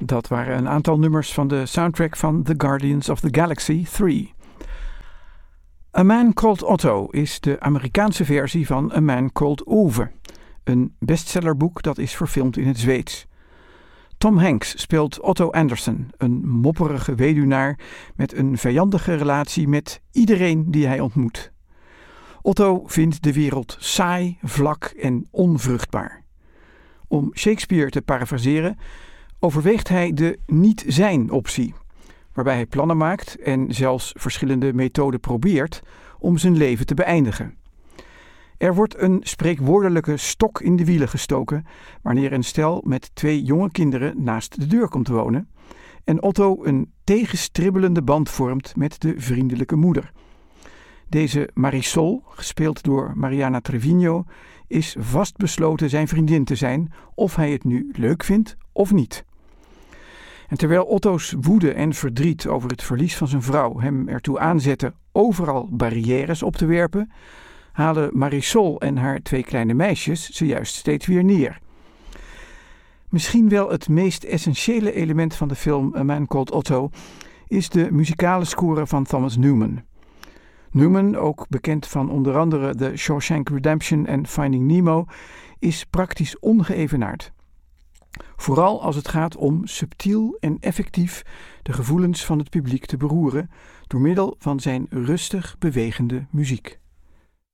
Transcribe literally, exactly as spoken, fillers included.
Dat waren een aantal nummers van de soundtrack van The Guardians of the Galaxy drie. A Man Called Otto is de Amerikaanse versie van A Man Called Ove, een bestsellerboek dat is verfilmd in het Zweeds. Tom Hanks speelt Otto Anderson, een mopperige weduwnaar met een vijandige relatie met iedereen die hij ontmoet. Otto vindt de wereld saai, vlak en onvruchtbaar. Om Shakespeare te parafraseren, overweegt hij de niet-zijn-optie, waarbij hij plannen maakt en zelfs verschillende methoden probeert om zijn leven te beëindigen. Er wordt een spreekwoordelijke stok in de wielen gestoken wanneer een stel met twee jonge kinderen naast de deur komt wonen en Otto een tegenstribbelende band vormt met de vriendelijke moeder. Deze Marisol, gespeeld door Mariana Treviño, is vastbesloten zijn vriendin te zijn, of hij het nu leuk vindt of niet. En terwijl Otto's woede en verdriet over het verlies van zijn vrouw hem ertoe aanzetten overal barrières op te werpen, halen Marisol en haar twee kleine meisjes ze juist steeds weer neer. Misschien wel het meest essentiële element van de film A Man Called Otto is de muzikale score van Thomas Newman. Newman, ook bekend van onder andere The Shawshank Redemption en Finding Nemo, is praktisch ongeëvenaard. Vooral als het gaat om subtiel en effectief de gevoelens van het publiek te beroeren door middel van zijn rustig bewegende muziek.